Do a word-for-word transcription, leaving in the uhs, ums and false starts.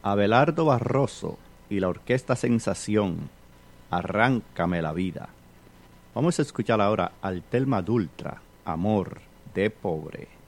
Abelardo Barroso y la Orquesta Sensación, Arráncame la vida. Vamos a escuchar ahora al Telma Dultra, Amor de Pobre.